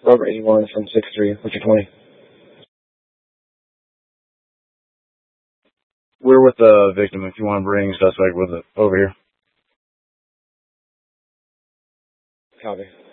Robert 81 from 6-3. What's your 20? We're with the victim if you want to bring suspect with it over here. Copy.